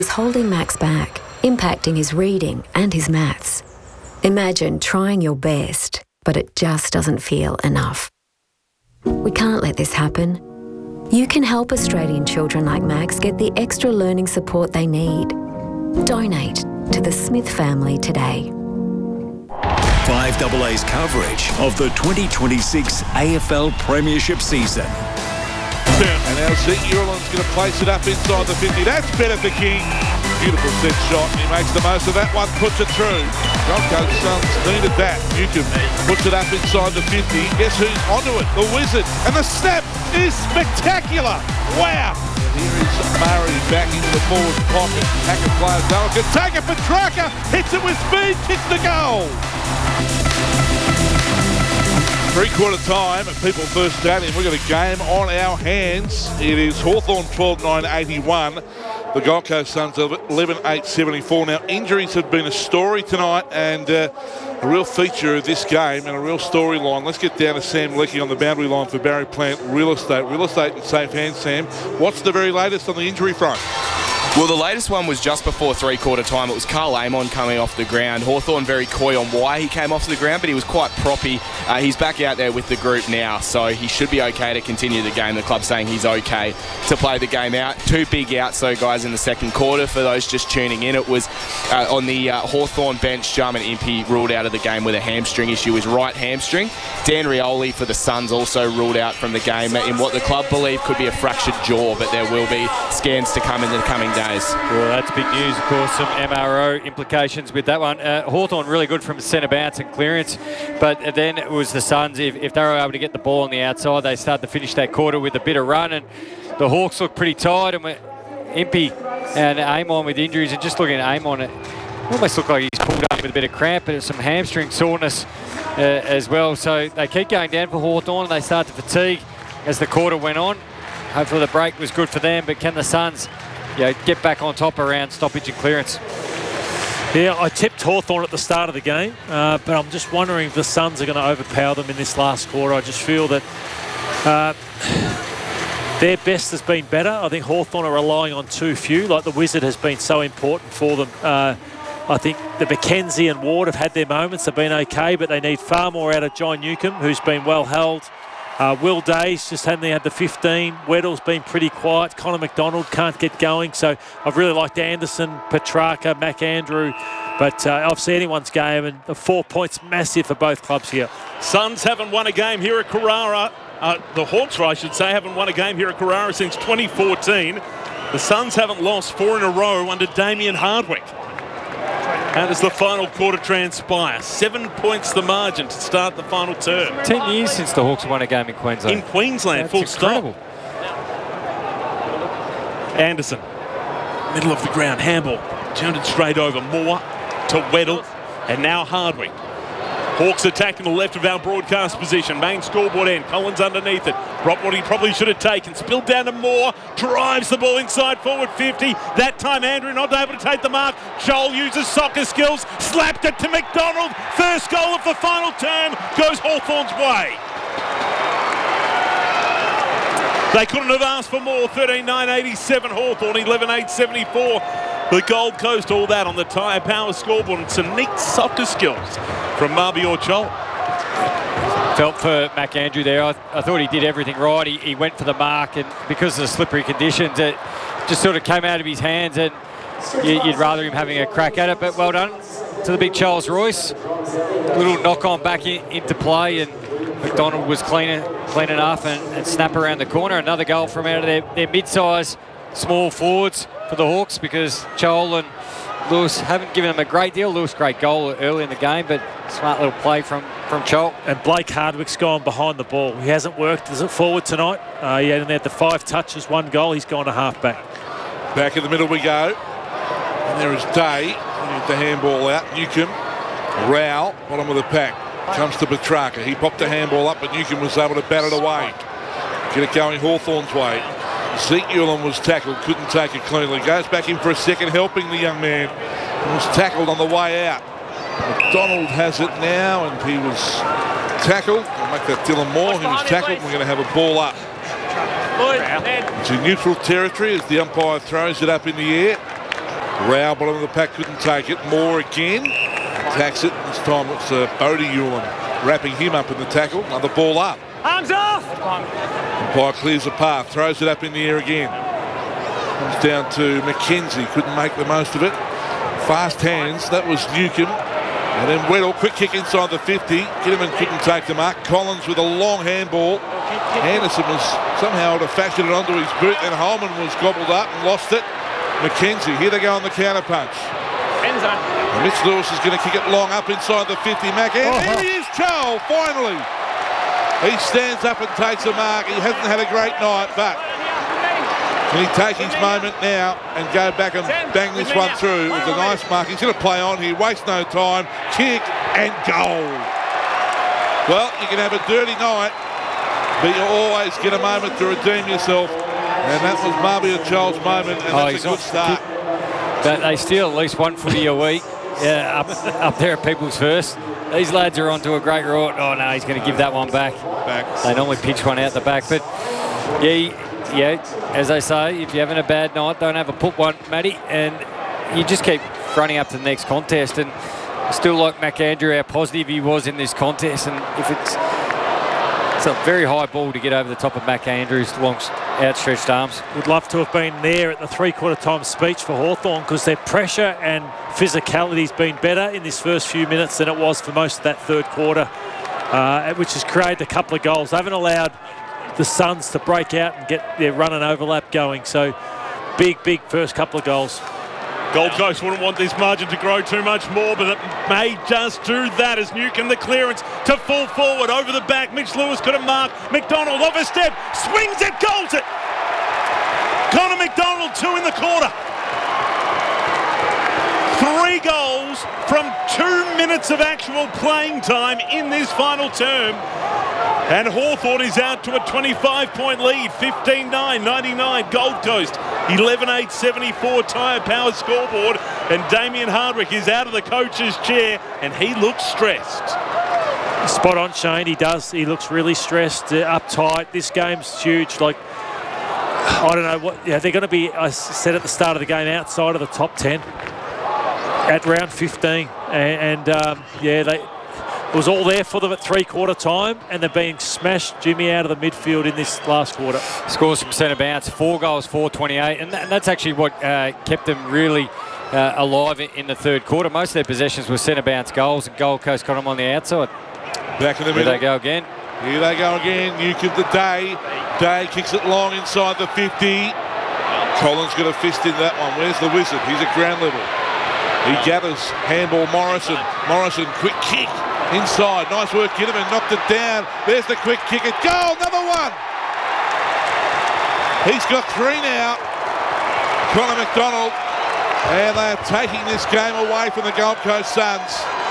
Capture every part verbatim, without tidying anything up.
is holding Max back, impacting his reading and his maths. Imagine trying your best, but it just doesn't feel enough. We can't let this happen. You can help Australian children like Max get the extra learning support they need. Donate to the Smith family today. five A A's coverage of the twenty twenty-six A F L Premiership season. And now Zeke Ureland's going to place it up inside the fifty. That's better for King. Beautiful set shot. He makes the most of that one, puts it through. Gold Coast Suns needed that. Newcomb puts it up inside the fifty. Guess who's onto it? The Wizard. And the snap is spectacular. Wow. And here is Murray back into the forward pocket. Hackett plays goal. Can take it for Tracker. Hits it with speed. Kicks the goal. Three-quarter time at People First Stadium. We've got a game on our hands. It is Hawthorn twelve nine eighty-one. The Gold Coast Suns eleven eight seventy-four. Now, injuries have been a story tonight and uh, a real feature of this game and a real storyline. Let's get down to Sam Leakey on the boundary line for Barry Plant Real Estate. Real Estate in safe hands, Sam. What's the very latest on the injury front? Well, the latest one was just before three-quarter time. It was Carl Amon coming off the ground. Hawthorn very coy on why he came off the ground, but he was quite proppy. Uh, he's back out there with the group now, so he should be okay to continue the game. The club's saying he's okay to play the game out. Two big outs, though, guys, in the second quarter. For those just tuning in, it was uh, on the uh, Hawthorn bench, Jarman Impey ruled out of the game with a hamstring issue, his right hamstring. Dan Rioli for the Suns also ruled out from the game in what the club believe could be a fractured jaw, but there will be scans to come in the coming days. Well, that's big news, of course, some M R O implications with that one. Uh, Hawthorn really good from centre bounce and clearance, but then it was the Suns. If, if they were able to get the ball on the outside, they start to finish that quarter with a bit of run, and the Hawks look pretty tired, and Impey and Amon with injuries, and just looking at Amon, it almost looked like he's pulled up with a bit of cramp and some hamstring soreness uh, as well. So they keep going down for Hawthorn, and they start to fatigue as the quarter went on. Hopefully the break was good for them, but can the Suns you know, get back on top around stoppage and clearance? Yeah, I tipped Hawthorn at the start of the game, uh, but I'm just wondering if the Suns are going to overpower them in this last quarter. I just feel that uh, their best has been better. I think Hawthorn are relying on too few, like the Wizard has been so important for them. Uh, I think the McKenzie and Ward have had their moments, they've been okay, but they need far more out of John Newcomb, who's been well held. Uh, Will Days just hadn't had the fifteen. Weddle's been pretty quiet. Connor McDonald can't get going. So I've really liked Anderson, Petrarca, McAndrew. But uh, obviously anyone's game, and the four points massive for both clubs here. Suns haven't won a game here at Carrara. Uh, the Hawks, I should say, haven't won a game here at Carrara since twenty fourteen. The Suns haven't lost four in a row under Damien Hardwick. How does the final quarter transpire? Seven points the margin to start the final term. Ten years since the Hawks won a game in Queensland. In Queensland, That's full incredible. stop. Anderson, middle of the ground, handball. Turned it straight over. Moore to Weddle, and now Hardwick. Hawks attacking the left of our broadcast position. Main scoreboard end. Collins underneath it. Dropped what he probably should have taken. Spilled down to Moore. Drives the ball inside forward fifty. That time Andrew not able to take the mark. Joel uses soccer skills. Slapped it to McDonald. First goal of the final term goes Hawthorn's way. They couldn't have asked for more. thirteen nine eighty-seven Hawthorn. eleven eight seventy-four. The Gold Coast, all that on the Tyre Power scoreboard, and some neat soccer skills from Mabior Joel. Felt for McAndrew there. I, I thought he did everything right. He, he went for the mark, and because of the slippery conditions, it just sort of came out of his hands, and you, you'd rather him having a crack at it. But well done to the big Charles Royce. Little knock on back in, into play, and McDonald was clean, clean enough and, and snap around the corner. Another goal from out of their, their mid-size small forwards for the Hawks, because Joel and Lewis haven't given them a great deal. Lewis, great goal early in the game, but smart little play from, from Joel. And Blake Hardwick's gone behind the ball. He hasn't worked as a forward tonight. Uh, he only had the five touches, one goal. He's gone to half-back. Back in the middle we go. And there is Day. Need the handball out. Newcomb. Rao, bottom of the pack. Comes to Petrarca. He popped the handball up, but Newcomb was able to bat it away. Get it going Hawthorn's way. Zeke Ureland was tackled, couldn't take it cleanly. Goes back in for a second, helping the young man. He was tackled on the way out. McDonald has it now, and he was tackled. I'll make that Dylan Moore. He was tackled. We're going to have a ball up. It's in neutral territory as the umpire throws it up in the air. Rao, bottom of the pack, couldn't take it. Moore again. Attacks it. This time it's uh, Bodie Hewlin wrapping him up in the tackle. Another ball up. Arms off! Umpire clears the path. Throws it up in the air again. Comes down to McKenzie. Couldn't make the most of it. Fast hands. That was Newcomb. And then Weddle, quick kick inside the fifty. Kinnaman couldn't take the mark. Collins with a long handball. Anderson was somehow to fashion it onto his boot. Then Holman was gobbled up and lost it. McKenzie, here they go on the counter punch. And Mitch Lewis is going to kick it long up inside the fifty. Mac, and oh, there he is, Joel, finally. He stands up and takes a mark. He hasn't had a great night, but can he take his moment now and go back and bang this one through? It was a nice mark. He's going to play on here, waste no time, kick and goal. Well, you can have a dirty night, but you always get a moment to redeem yourself. And that was Marbia Joel's moment, and oh, that's a good start. But they steal at least one footy a week yeah, up, up there at People's First. These lads are onto a great route. Oh, no, he's going to give that one back. back. They normally pitch one out the back. But, yeah, yeah, as I say, if you're having a bad night, don't have a put one, Matty. And you just keep running up to the next contest. And still like McAndrew, how positive he was in this contest. And if it's... It's a very high ball to get over the top of McAndrew's long outstretched arms. Would love to have been there at the three-quarter time speech for Hawthorn because their pressure and physicality's been better in this first few minutes than it was for most of that third quarter, uh, which has created a couple of goals. They haven't allowed the Suns to break out and get their run and overlap going. So big, big first couple of goals. Gold Coast wouldn't want this margin to grow too much more, but it may just do that as Newcomb the clearance to full forward over the back. Mitch Lewis could have marked. McDonald off a step, swings it, goals it. Connor McDonald, two in the quarter. Three goals from two minutes of actual playing time in this final term. And Hawthorn is out to a twenty-five point lead, fifteen nine ninety-nine Gold Coast, eleven eight seventy-four Tyre Power scoreboard. And Damien Hardwick is out of the coach's chair and he looks stressed. Spot on, Shane, he does. He looks really stressed, uh, uptight. This game's huge. Like, I don't know what, yeah, they're going to be, I said at the start of the game, outside of the top ten at round fifteen. And, and um, yeah, they... It was all there for them at three-quarter time, and they're being smashed, Jimmy, out of the midfield in this last quarter. Scores from centre bounce, four goals, four twenty-eight, and, th- and that's actually what uh, kept them really uh, alive in, in the third quarter. Most of their possessions were centre bounce goals, and Gold Coast got them on the outside. Back in the middle. Here they go again. Here they go again. Newcomb to Day. Day kicks it long inside the fifty. Collins got a fist in that one. Where's the wizard? He's at ground level. He gathers. Handball Morrison. Morrison, quick kick. Inside, nice work, Kinnaman knocked it down. There's the quick kick, it goal, another one. He's got three now. Connor McDonald, and they are taking this game away from the Gold Coast Suns.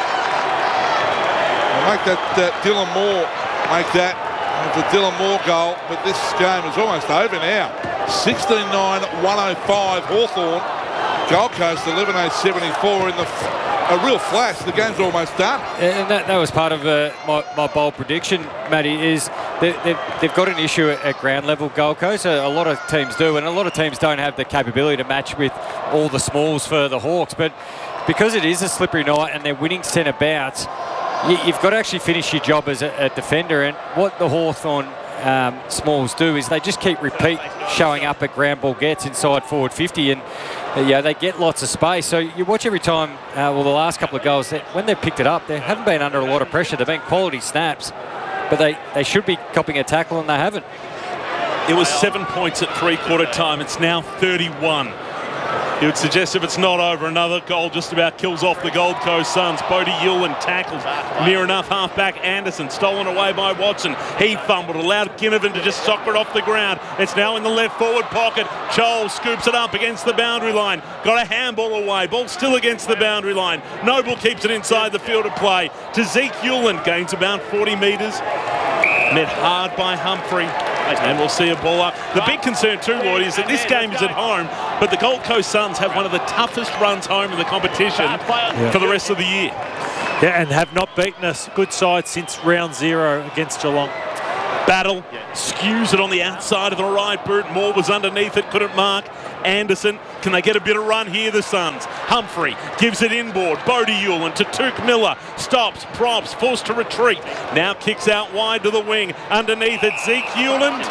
They'll make that uh, Dylan Moore make that. It's a Dylan Moore goal, but this game is almost over now. sixteen nine one oh five Hawthorn. Gold Coast eleven eight seventy-four in the... F- A real flash. The game's almost done. And that, that was part of uh, my, my bold prediction, Matty, is they, they've, they've got an issue at, at ground level, Gold Coast. A, a lot of teams do, and a lot of teams don't have the capability to match with all the smalls for the Hawks. But because it is a slippery night and they're winning centre bounce, you, you've got to actually finish your job as a, a defender. And what the Hawthorn um, smalls do is they just keep repeat showing up at ground ball gets inside forward fifty, and uh, yeah, they get lots of space. So you watch every time, uh, well, the last couple of goals, they, when they've picked it up, they haven't been under a lot of pressure. They've been quality snaps, but they, they should be copping a tackle, and they haven't. It was seven points at three-quarter time. It's now thirty-one. He would suggest if it's not over, another goal just about kills off the Gold Coast Suns. Bodie Hewlin tackled near enough. Halfback Anderson stolen away by Watson. He fumbled, allowed Ginnivan to just soccer it off the ground. It's now in the left forward pocket. Joel scoops it up against the boundary line. Got a handball away. Ball still against the boundary line. Noble keeps it inside the field of play. To Zeke Hewlin, gains about forty metres. Met hard by Humphrey. And we'll see a ball up. The big concern too, Lloyd, is that this game is at home, but the Gold Coast Suns have one of the toughest runs home in the competition yeah. for the rest of the year. Yeah, and have not beaten a good side since round zero against Geelong. Battle, skews it on the outside of the right boot. Moore was underneath it, couldn't mark. Anderson. Can they get a bit of run here, the Suns? Humphrey gives it inboard. Bodie Hewland to Touk Miller. Stops, props, forced to retreat. Now kicks out wide to the wing. Underneath it, Zeke Hewland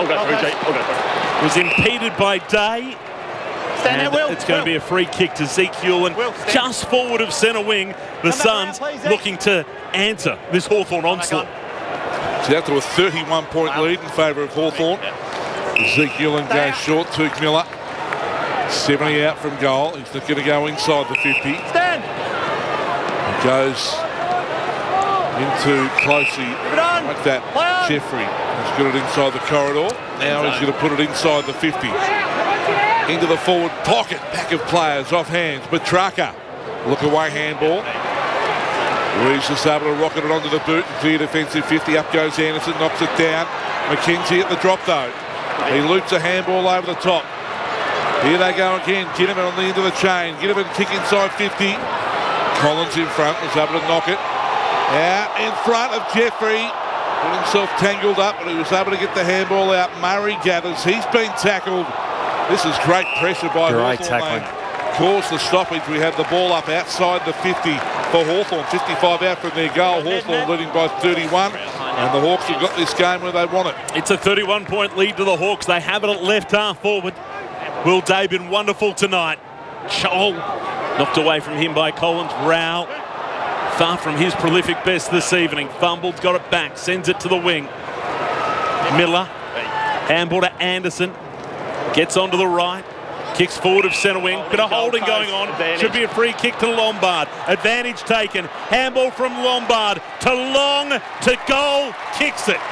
was impeded by Day. Stand and there, Will. It's going Will. to be a free kick to Zeke Hewland, Will, stand. just forward of centre wing. The Come Suns back around, please, looking to answer this Hawthorn onslaught. It's out to a thirty-one point lead in favour of Hawthorn. Zeke Hewland goes short. Touk Miller, seventy out from goal. He's not going to go inside the fifty. Stand. He goes into closely like that. Jeffrey has got it inside the corridor. Now he's going to put it inside the fifty. Into the forward pocket. Pack of players off hands. Petrarca. Look away handball. Reeves is able to rocket it onto the boot and clear defensive fifty. Up goes Anderson, knocks it down. McKenzie at the drop though. He loops a handball over the top. Here they go again. Ginnivan on the end of the chain. Ginnivan kick inside fifty. Collins in front, was able to knock it. Out in front of Jeffrey. Got himself tangled up, but he was able to get the handball out. Murray gathers. He's been tackled. This is great pressure by Great Hawthorn. tackling. Caused the stoppage. We have the ball up outside the fifty for Hawthorn. fifty-five out from their goal. Hawthorn leading by thirty-one. And the Hawks have got this game where they want it. It's a thirty-one point lead to the Hawks. They have it at left half forward. Will Day been wonderful tonight. Chol knocked away from him by Collins. Rao far from his prolific best this evening. Fumbled, got it back, sends it to the wing. Miller, handball to Anderson. Gets onto the right. Kicks forward of centre wing. Bit of holding going on. Should be a free kick to Lombard. Advantage taken. Handball from Lombard to Long to goal. Kicks it.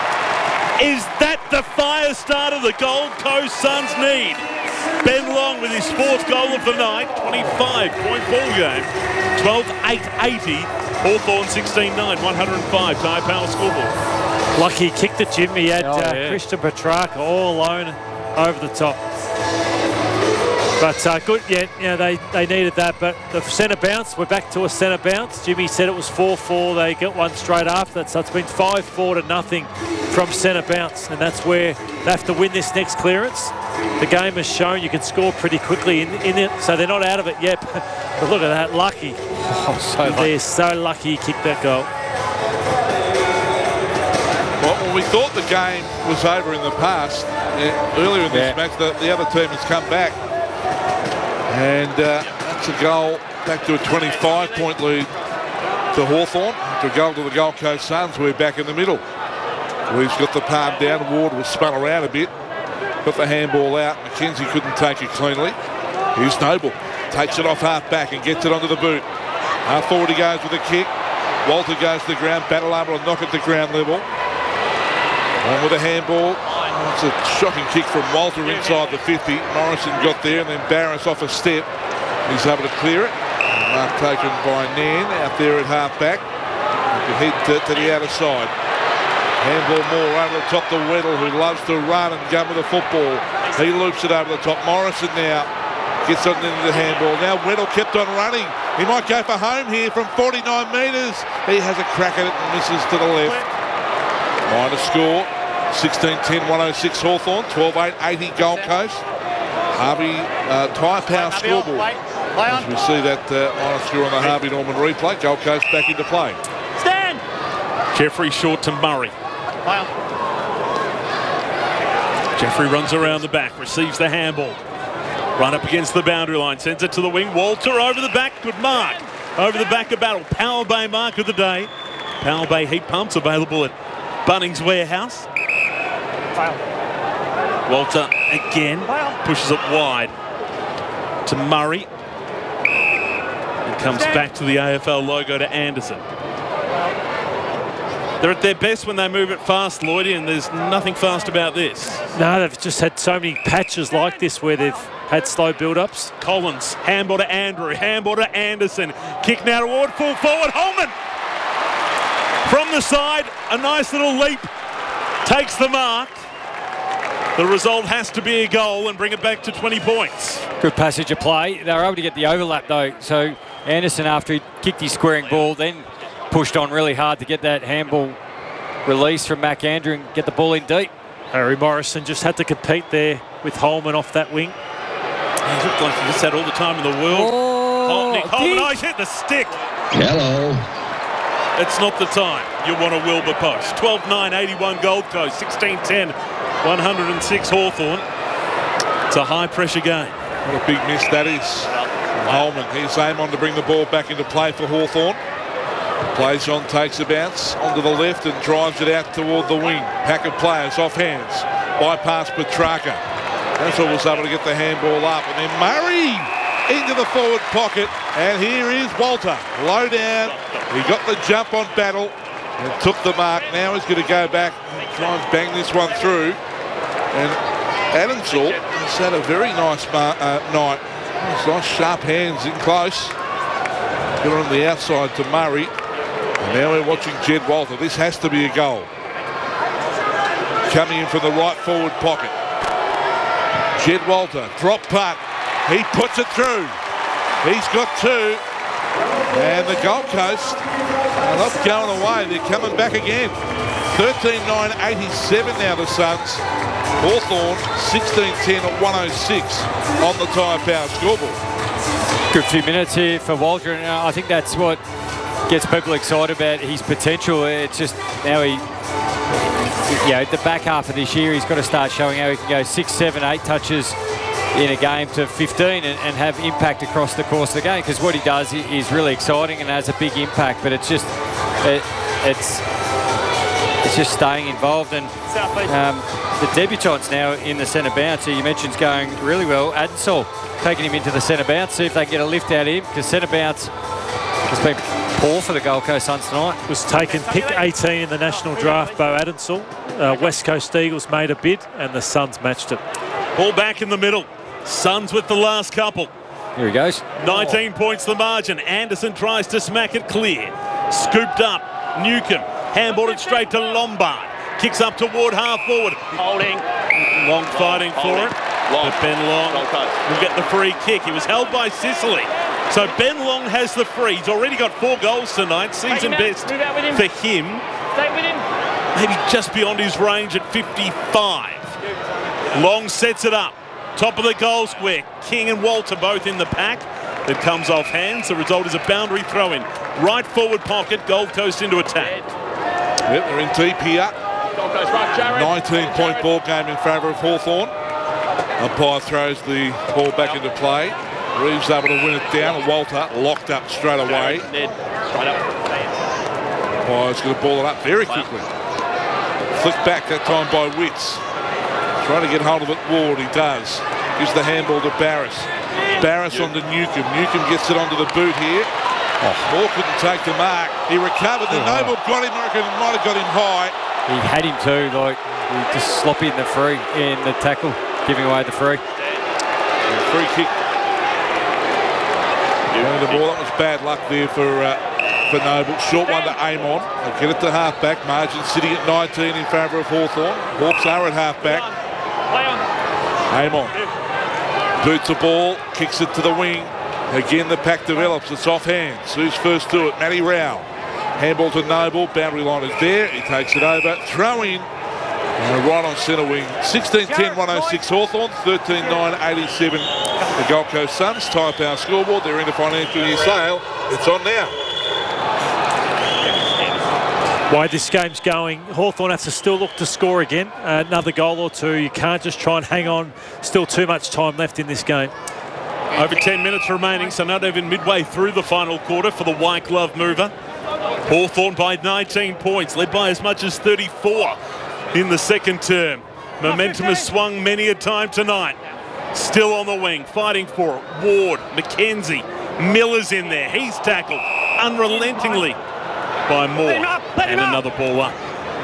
Is that the fire starter the Gold Coast Suns need? Ben Long with his fourth goal of the night. twenty-five point ball game. twelve eight eighty. Hawthorn sixteen nine. one oh five. Tyre Power scoreboard. Lucky he kicked it, Jim. He had Oh, uh, yeah. Christian Petrarca all alone over the top. But uh, good, yeah, you know, they, they needed that. But the centre bounce, we're back to a centre bounce. Jimmy said it was four four. They get one straight after that. So it's been five four to nothing from centre bounce. And that's where they have to win this next clearance. The game has shown you can score pretty quickly in, in it. So they're not out of it yet. But look at that, lucky. Oh, so They're so lucky he kicked that goal. Well, when we thought the game was over in the past, uh, earlier in this Yeah. match, the, the other team has come back. And uh, that's a goal back to a twenty-five point lead to Hawthorn. To a goal to the Gold Coast Suns, we're back in the middle. We've got the palm down. Ward was spun around a bit. Got the handball out. McKenzie couldn't take it cleanly. Here's Noble. Takes it off half back and gets it onto the boot. Half forward he goes with a kick. Walter goes to the ground. Battle able to knock it to ground level. And with a handball. Oh, it's a shocking kick from Walter inside the fifty. Morrison got there and then Barris off a step. He's able to clear it. Mark taken by Nan out there at half back. He can head to, to the outer side. Handball more over the top to Weddle, who loves to run and gun with the football. He loops it over the top. Morrison now gets on into the handball. Now Weddle kept on running. He might go for home here from forty-nine metres. He has a crack at it and misses to the left. Minor score. sixteen ten one oh six Hawthorn, twelve eight eighty Gold Coast. Harvey uh, Tyre Power scoreboard. As we see that uh, minor score on the Harvey Norman replay. Gold Coast back into play. Stand. Jeffrey short to Murray. Jeffrey runs around the back, receives the handball. Run up against the boundary line, sends it to the wing. Walter over the back, good mark. Over the back of Battle. Powell Bay mark of the day. Powell Bay heat pumps available at Bunnings Warehouse. Walter again pushes it wide to Murray. And comes back to the A F L logo to Anderson. They're at their best when they move it fast, Lloydie, and there's nothing fast about this. No, they've just had so many patches like this where they've had slow build-ups. Collins, handball to Andrew, handball to Anderson. Kick now toward full forward, Holman! From the side, a nice little leap. Takes the mark. The result has to be a goal and bring it back to twenty points. Good passage of play. They were able to get the overlap though. So Anderson, after he kicked his squaring ball, then pushed on really hard to get that handball release from Mac Andrew and get the ball in deep. Harry Morrison just had to compete there with Holman off that wing. He looked like he just had all the time in the world. Oh, Nick Holman, oh, he's hit the stick. Hello. It's not the time. You want a Wilberpost. twelve nine eighty-one Gold Coast, sixteen ten one oh six Hawthorn. It's a high-pressure game. What a big miss that is. Holman, here's Amon to bring the ball back into play for Hawthorn. Plays on, takes a bounce onto the left and drives it out toward the wing. Pack of players off hands. Bypass Petrarca. Russell was able to get the handball up. And then Murray into the forward pocket. And here is Walter. Low down. He got the jump on Battle and took the mark. Now he's going to go back and try and bang this one through. And Adamsall has had a very nice mar- uh, night. Nice, nice sharp hands in close. Get on the outside to Murray. And now we're watching Jed Walter. This has to be a goal. Coming in from the right forward pocket. Jed Walter, drop punt. He puts it through. He's got two. And the Gold Coast are not going away. They're coming back again. thirteen nine eighty-seven now, the Suns. Hawthorn sixteen ten at one oh six on the Tyre Power scoreboard. Good few minutes here for Walter, and I think that's what gets people excited about his potential. It's just now he, you know, the back half of this year, he's got to start showing how he can go six, seven, eight touches in a game to fifteen and, and have impact across the course of the game. Because what he does is really exciting and has a big impact, but it's just it, it's it's just staying involved. And um, the debutants now in the centre bounce, you mentioned, is going really well. Adensall taking him into the centre bounce, see if they can get a lift out of him, because centre bounce has been poor for the Gold Coast Suns tonight. Was taken pick eighteen in the national draft, Bo Adensall. Uh, West Coast Eagles made a bid and the Suns matched it. Ball back in the middle. Suns with the last couple. Here he goes. nineteen oh. points the margin. Anderson tries to smack it clear. Scooped up. Newcomb. Handballed it straight to Lombard. Kicks up toward half forward. Holding. Long fighting Holding. for it. Long. But Ben Long will get the free kick. He was held by Sicily. So Ben Long has the free. He's already got four goals tonight. Season best Move out with him. for him. Stay with him. Maybe just beyond his range at fifty-five. Long sets it up. Top of the goal square. King and Walter both in the pack. It comes off hands. The result is a boundary throw-in. Right forward pocket. Gold Coast into attack. Yep, they're in deep here. Gold Coast right, Jared. nineteen-point ball game in favour of Hawthorn. Umpire throws the ball back into play. Reeves able to win it down. Walter locked up straight away. Ned, straight up. Umpire's going to ball it up very quickly. Flicked back that time by Witts. Trying to get hold of it, Ward, he does. Gives the handball to Barris. Barris onto Newcomb. Newcomb gets it onto the boot here. Moore couldn't take the mark. He recovered. The Noble got him. I reckon it might have got him high. He had him too, like just sloppy in the free, in the tackle, giving away the free. And free kick. The ball, that was bad luck there for uh, for Noble. Short one to Amon. They'll get it to half-back. Margin sitting at nineteen in favour of Hawthorn. Hawks are at half-back. Amon boots the ball, kicks it to the wing. Again, the pack develops. It's off hands. Who's first to it? Matty Rowell. Handball to Noble. Boundary line is there. He takes it over. Throw in. Uh, right on centre wing. sixteen ten one oh six Hawthorn. thirteen nine eighty-seven the Gold Coast Suns. Tyre Power scoreboard. They're in the financial year sale. It's on now. Why this game's going, Hawthorn have to still look to score again. Uh, another goal or two. You can't just try and hang on. Still too much time left in this game. Over ten minutes remaining, so not even midway through the final quarter for the white glove mover. Hawthorn by nineteen points, led by as much as thirty-four in the second term. Momentum has swung many a time tonight. Still on the wing, fighting for it. Ward, McKenzie, Miller's in there. He's tackled unrelentingly by Moore. And another ball up.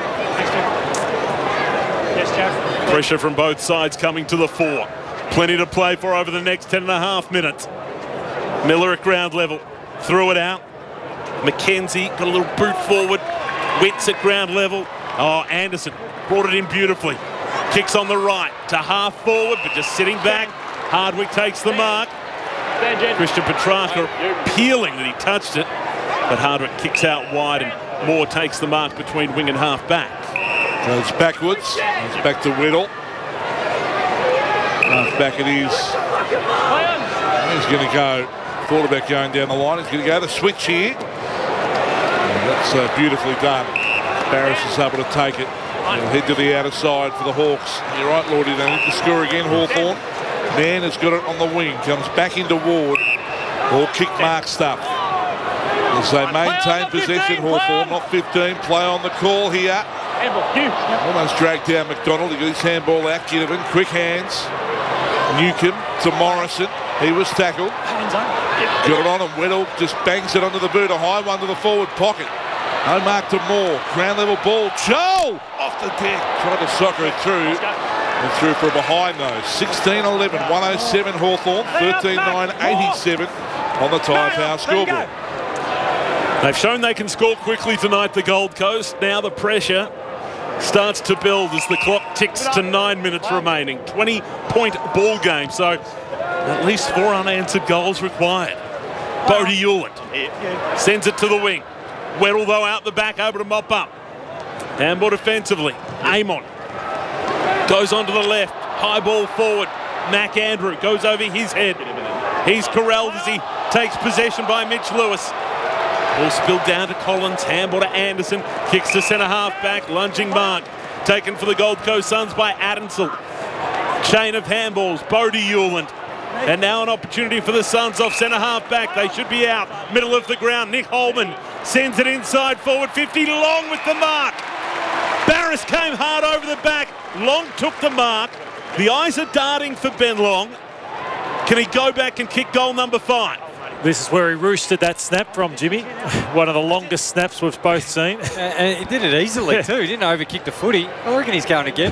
Pressure from both sides coming to the fore. Plenty to play for over the next ten and a half minutes. Miller at ground level. Threw it out. McKenzie got a little boot forward. Witts at ground level. Oh, Anderson brought it in beautifully. Kicks on the right to half forward, but just sitting back. Hardwick takes the mark. Christian Petrarca appealing that he touched it, but Hardwick kicks out wide and Moore takes the mark between wing and half back. Goes backwards. Goes back to Whittle. Half back it is He's going to go, thought about going down the line. He's going to go the switch here. And that's uh, beautifully done. Barris is able to take it. He'll head to the outer side for the Hawks. You're right, Lordy. They need to score again, Hawthorn. Mann has got it on the wing. Comes back into Ward. All kick mark stuff. As they maintain possession, Hawthorn, not fifteen. Play on the call here. Almost dragged down McDonald. He got his handball out. Ginnivan, quick hands. Newcomb to Morrison. He was tackled. Got it on him. Weddle just bangs it onto the boot. A high one to the forward pocket. No mark to Moore. Ground level ball. Joel off the deck. Tried to soccer it through. And through for a behind though. sixteen eleven, one oh seven Hawthorn. thirteen nine, eighty-seven on the Tyre Power scoreboard. They've shown they can score quickly tonight, the Gold Coast. Now the pressure starts to build as the clock ticks to nine minutes remaining. twenty point ball game, so at least four unanswered goals required. Bodie Hewland sends it to the wing. Weddle, though, out the back, over to mop up. Handball defensively. Amon goes onto the left. High ball forward. Mac Andrew goes over his head. He's corralled as he takes possession by Mitch Lewis. Ball spilled down to Collins. Handball to Anderson. Kicks to centre half back. Lunging mark. Taken for the Gold Coast Suns by Adamsel. Chain of handballs. Bodie Hewland. And now an opportunity for the Suns off centre half back. They should be out. Middle of the ground. Nick Holman sends it inside forward fifty. Long with the mark. Barris came hard over the back. Long took the mark. The eyes are darting for Ben Long. Can he go back and kick goal number five? This is where he roosted that snap from, Jimmy. One of the longest snaps we've both seen. And he did it easily too. He didn't overkick the footy. I reckon he's going again.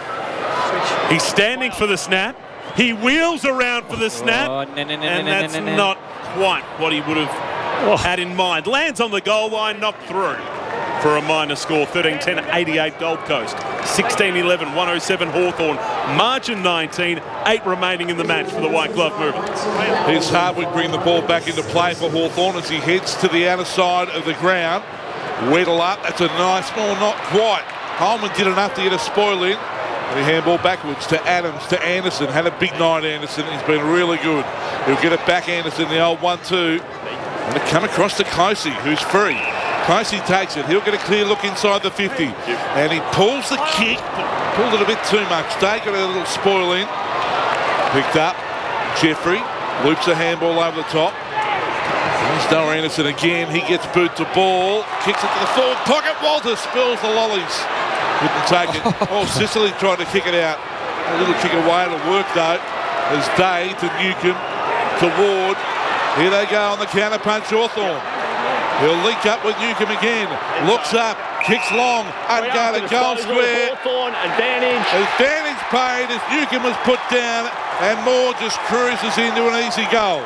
He's standing for the snap. He wheels around for the snap. Oh, no, no, no, and no, no, that's no, no. not quite what he would have oh. had in mind. Lands on the goal line, knocked through for a minor score. thirteen ten, eighty-eight Gold Coast. sixteen eleven, one oh seven Hawthorn. Margin nineteen, eight remaining in the match for the White Glove Movement. Here's Hardwick bringing the ball back into play for Hawthorn as he heads to the outer side of the ground. Weddle up. That's a nice ball, not quite. Holman did enough to get a spoil in. And he handball backwards to Adams, to Anderson. Had a big night, Anderson. He's been really good. He'll get it back, Anderson, the old one two. And it come across to Closey, who's free. Closey takes it. He'll get a clear look inside the fifty. And he pulls the kick. Pulled it a bit too much. Day got a little spoil in. Picked up. Jeffrey loops a handball over the top. There's Noah Anderson again. He gets boot to ball. Kicks it to the forward pocket. Walter spills the lollies. Couldn't take it. Oh, Sicily tried to kick it out. A little kick away. It'll work though. There's Day to Newcomb to Ward. Here they go on the counter punch. Hawthorn. He'll link up with Newcomb again. Looks up. Kicks long. Unguarded goal square. Advantage. Advantage paid as Newcomb was put down and Moore just cruises into an easy goal.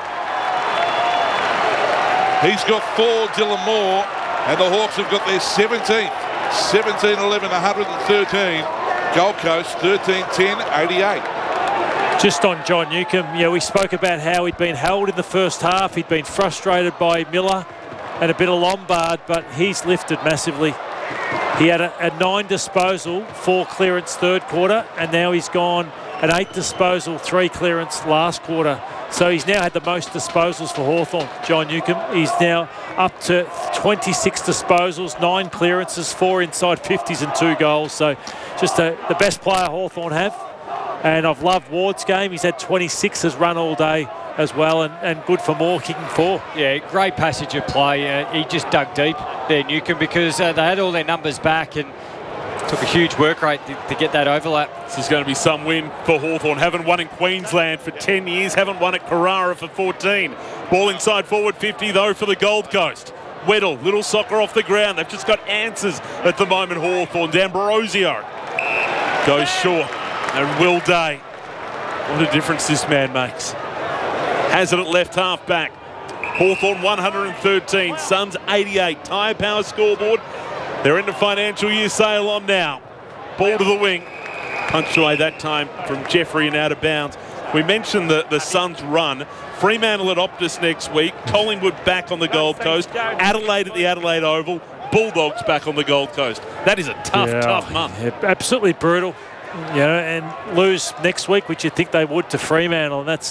He's got four, Dylan Moore, and the Hawks have got their seventeenth. seventeen eleven, one hundred thirteen. Gold Coast, thirteen ten, eighty-eight. Just on John Newcomb, yeah, we spoke about how he'd been held in the first half. He'd been frustrated by Miller and a bit of Lombard, but he's lifted massively. He had a, a nine disposal, four clearance third quarter, and now he's gone an eight disposal, three clearance last quarter. So he's now had the most disposals for Hawthorn, John Newcomb. He's now up to twenty-six disposals, nine clearances, four inside fifties and two goals. So just a, the best player Hawthorn have. And I've loved Ward's game. He's had twenty-six as run all day as well, and, and good for Moore, kicking four. Yeah, great passage of play. Uh, he just dug deep there, Newcomb, because uh, they had all their numbers back and took a huge work rate to, to get that overlap. This is going to be some win for Hawthorn. Haven't won in Queensland for ten years. Haven't won at Carrara for fourteen. Ball inside forward fifty, though, for the Gold Coast. Weddle, little soccer off the ground. They've just got answers at the moment, Hawthorn. D'Ambrosio goes short. And Will Day. What a difference this man makes. Has it at left half back. Hawthorn one hundred thirteen, Suns eighty-eight. Tyre Power scoreboard. They're in the financial year sale on now. Ball to the wing. Punched away that time from Jeffrey and out of bounds. We mentioned the, the Suns run. Fremantle at Optus next week. Collingwood back on the Gold Coast. Adelaide at the Adelaide Oval. Bulldogs back on the Gold Coast. That is a tough, yeah, tough month. Yeah, absolutely brutal. You know, and lose next week, which you'd think they would, to Fremantle, and that's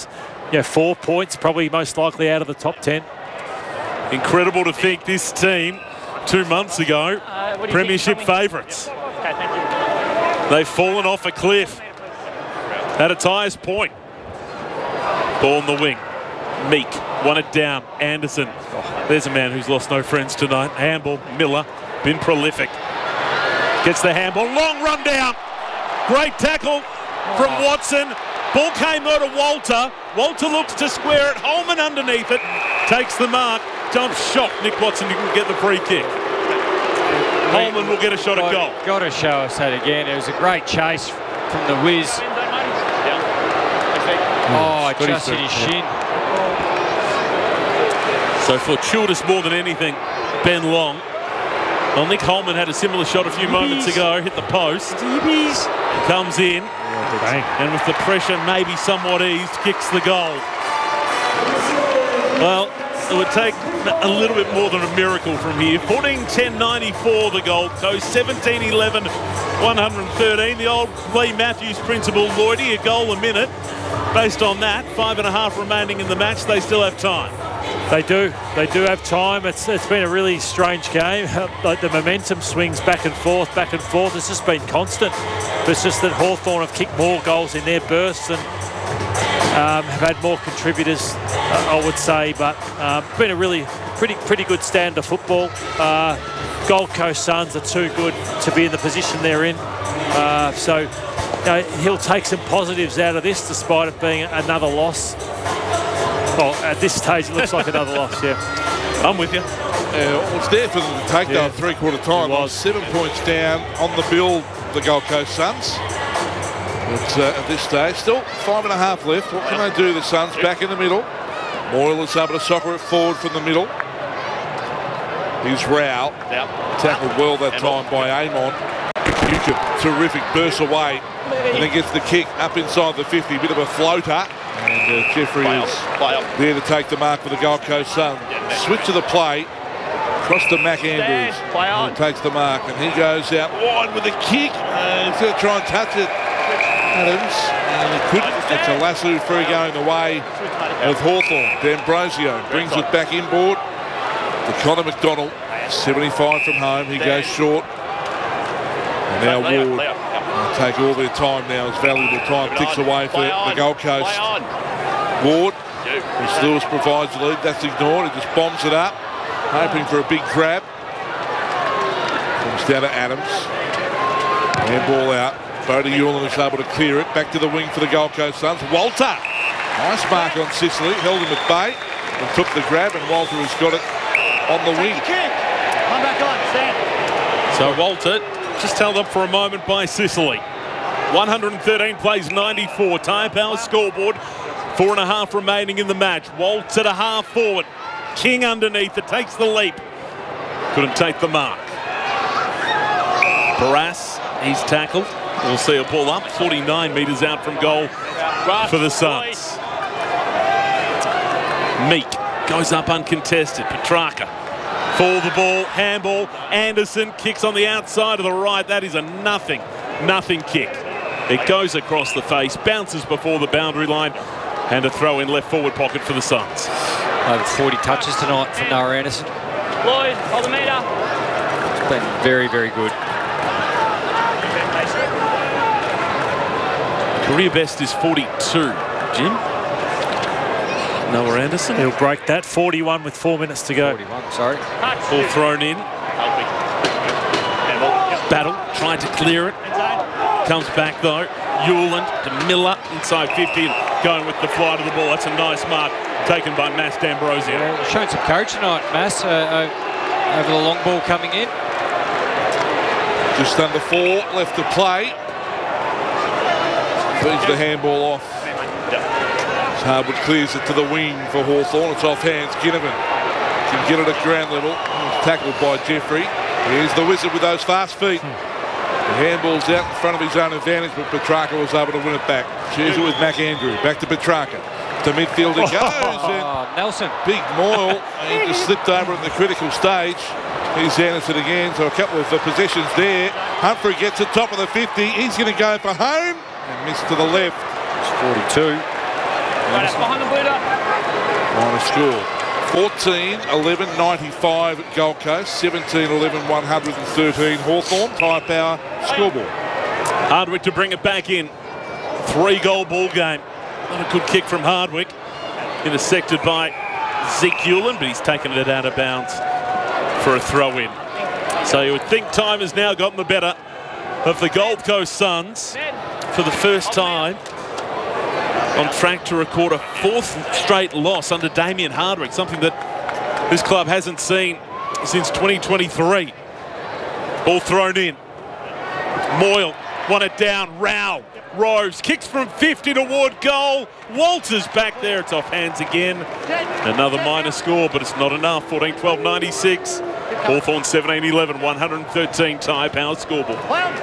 you know, four points, probably most likely out of the top ten. Incredible to think this team, two months ago, Uh, premiership favourites. Okay, thank you. They've fallen off a cliff at its highest point. Ball in the wing. Meek, won it down. Anderson. There's a man who's lost no friends tonight. Handball, Miller, been prolific. Gets the handball, long run down. Great tackle from Watson. Ball came out of Walter. Walter looks to square it. Holman underneath it. Takes the mark. Jump shot. Nick Watson didn't get the free kick. Holman will get a shot at goal. Got to show us that again. It was a great chase from the whiz. Oh, just hit his shin. So fortuitous more than anything, Ben Long. Well, Nick Holman had a similar shot a few moments ago, hit the post. Comes in, and with the pressure maybe somewhat eased, kicks the goal. Well, it would take a little bit more than a miracle from here. fourteen ten ninety-four the Gold Coast, seventeen eleven one thirteen. The old Lee Matthews principle, Lloydie, a goal a minute. Based on that, five and a half remaining in the match, they still have time. They do. They do have time. It's It's been a really strange game. Like the momentum swings back and forth, back and forth. It's just been constant. But it's just that Hawthorn have kicked more goals in their bursts and um, have had more contributors, uh, I would say. But um, been a really pretty pretty good stand of football. Uh, Gold Coast Suns are too good to be in the position they're in. Uh, so you know, he'll take some positives out of this, despite it being another loss. Well, at this stage, it looks like another loss, yeah. I'm with you. Uh, well, it's there for them to take Yeah. that three-quarter time. It was. Seven points down on the bill, the Gold Coast Suns. But uh, at this stage, still five and a half left. What can they do, the Suns? Back in the middle. Moyle is able to soccer it forward from the middle. Here's Rao. Yep. Tackled well that time by Amon. Newcomb, terrific, bursts away. And then gets the kick up inside the fifty. Bit of a floater. And uh, Jeffrey Play is on, play on. there to take the mark for the Gold Coast Suns. Switch to the play. Across to Mac Andrews. Stand, play on. Who takes the mark. And he goes out wide with a kick. Uh, he's going to try and touch it. Adams. And he couldn't. It's a lasso free going the way of Hawthorn. D'Ambrosio brings it back inboard. To Connor McDonald. seventy-five from home. He goes short. And now Leo, Ward. Leo, yep. They'll take all their time now. It's valuable time. Good Ticks on. away for Play the on. Gold Coast. Play on. Ward. You. As Lewis provides the lead, that's ignored. He just bombs it up, hoping for a big grab. Comes down to Adams. Handball out. Bodie Hewlin is able to clear it. Back to the wing for the Gold Coast Suns. Walter. Nice mark on Sicily. Held him at bay and took the grab, and Walter has got it on the wing. Kick. Come back on. Stand. So Walter, just held up for a moment by Sicily. one thirteen plays ninety-four. Tyre Power scoreboard. Four and a half remaining in the match. Walter to half forward. King underneath it. Takes the leap. Couldn't take the mark. Barras, he's tackled. We'll see a ball up. forty-nine metres out from goal for the Suns. Meek goes up uncontested. Petrarca. For the ball, handball. Anderson kicks on the outside of the right. That is a nothing, nothing kick. It goes across the face, bounces before the boundary line, and a throw in left forward pocket for the Suns. Over forty touches tonight from Noah Anderson. Lloyd, hold the meter. It's been very, very good. Career best is forty-two. Jim? Noah Anderson. He'll break that. forty-one with four minutes to go. forty-one, sorry. Touch. Ball thrown in. Battle, trying to clear it. Comes back though. Hewlin to Miller inside fifty and going with the flight of the ball. That's a nice mark taken by Mass D'Ambrosio. Yeah, showing some courage tonight, Mass, uh, uh, over the long ball coming in. Just under four left to play. Feeds the handball off. Harwood clears it to the wing for Hawthorn. It's off hands. Ginnivan can get it at ground level. It's tackled by Jeffrey. Here's the Wizard with those fast feet. The handball's out in front of his own advantage, but Petrarca was able to win it back. Shares it with Mac Andrew. Back to Petrarca. To midfield it goes. And Oh, Nelson. Big Moyle. He just slipped over at the critical stage. Here's Anderson again. So a couple of uh, possessions there. Humphrey gets it top of the fifty. He's going to go for home. And missed to the left. It's forty-two. Right up behind the Buddha. On a score. fourteen eleven ninety-five Gold Coast, seventeen eleven one hundred thirteen Hawthorn. Tyre Power scoreboard. Hardwick to bring it back in. Three goal ball game. Not a good kick from Hardwick. Intersected by Zeke Hewlin, but he's taken it out of bounds for a throw in. So you would think time has now gotten the better of the Gold Coast Suns for the first time. On track to record a fourth straight loss under Damien Hardwick, something that this club hasn't seen since twenty twenty-three. Ball thrown in. Moyle won it down. Rao, Rose, kicks from fifty toward goal. Walters back there. It's off hands again. Another minor score, but it's not enough. fourteen twelve ninety-six. Hawthorn seventeen eleven one hundred thirteen Tyre Power scoreboard.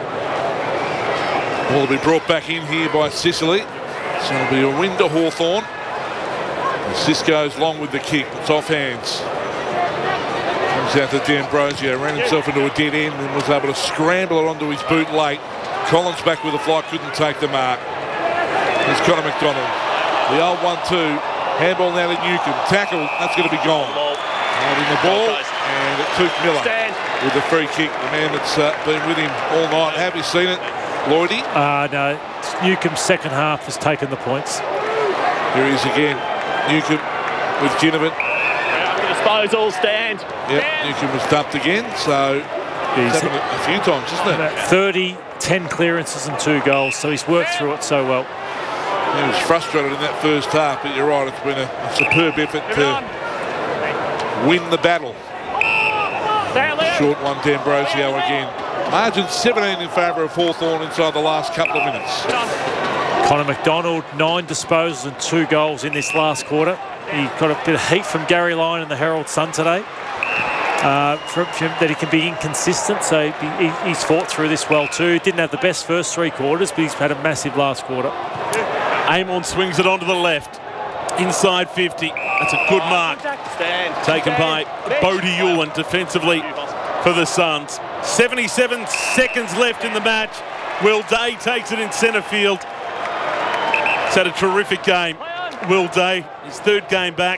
Ball will be brought back in here by Sicily. So it'll be a win to Hawthorn. Cisco's long with the kick. It's off hands. Comes out to D'Ambrosio. Ran himself into a dead end and was able to scramble it onto his boot late. Collins back with the fly. Couldn't take the mark. There's Connor McDonald. The old one two. Handball now to Newcomb. Tackle. That's going to be gone. Holding the ball. And it took Miller with the free kick. The man that's uh, been with him all night. Have you seen it, Lloydie? Uh, no. Newcomb's second half has taken the points. Here he is again. Newcomb with Ginnivan. Disposal, stand. Yep, Newcomb was dumped again, so it's happened a few times, isn't it? thirty, ten clearances and two goals, so he's worked through it so well. He was frustrated in that first half, but you're right, it's been a, a superb effort to win the battle. Short one, D'Ambrosio again. Margin seventeen in favour of Hawthorn inside the last couple of minutes. Connor McDonald, nine disposals and two goals in this last quarter. He got a bit of heat from Gary Lyon and the Herald Sun today. Uh, for, for him, that he can be inconsistent, so he, he's fought through this well too. Didn't have the best first three quarters, but he's had a massive last quarter. Amon swings it onto the left. Inside fifty. That's a good mark. Stand. Taken by Bodie Hewlin defensively for the Suns. seventy-seven seconds left in the match. Will Day takes it in centre field. He's had a terrific game. Will Day, his third game back.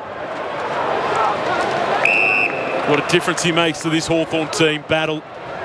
What a difference he makes to this Hawthorn team. Battle.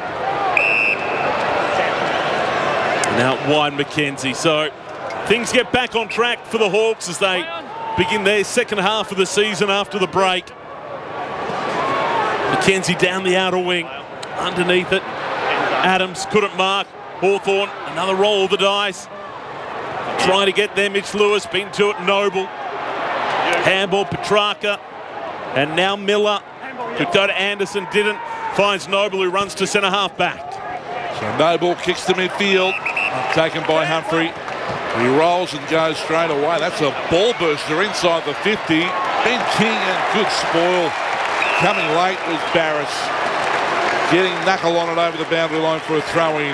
And out wide Mackenzie. So things get back on track for the Hawks as they begin their second half of the season after the break. Mackenzie down the outer wing. Underneath it, Adams couldn't mark. Hawthorn, another roll of the dice. Trying to get there, Mitch Lewis, been to it, Noble. Handball, Petrarca. And now Miller. Could go to Anderson, didn't. Finds Noble, who runs to centre half back. So Noble kicks to midfield. Taken by Humphrey. He rolls and goes straight away. That's a ball burster inside the fifty. Ben King and good spoil. Coming late was Barris. Getting knuckle on it over the boundary line for a throw-in.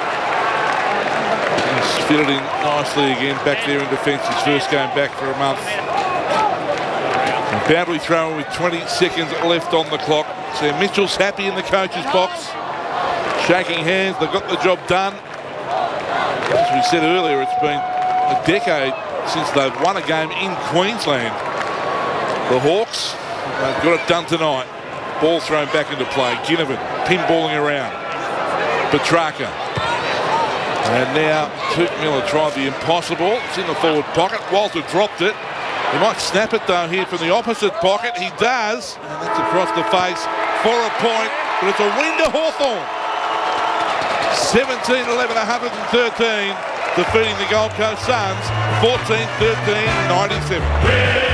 He's fitted in nicely again back there in defence. His first game back for a month. And boundary throw-in with twenty seconds left on the clock. So Mitchell's happy in the coach's box. Shaking hands. They've got the job done. As we said earlier, it's been a decade since they've won a game in Queensland. The Hawks, they've got it done tonight. Ball thrown back into play. Ginnivan pinballing around. Petrarca. And now Toot Miller tried the impossible. It's in the forward pocket. Walter dropped it. He might snap it though here from the opposite pocket. He does. And that's across the face for a point. But it's a win to Hawthorn. seventeen eleven one hundred thirteen. Defeating the Gold Coast Suns. fourteen thirteen ninety-seven.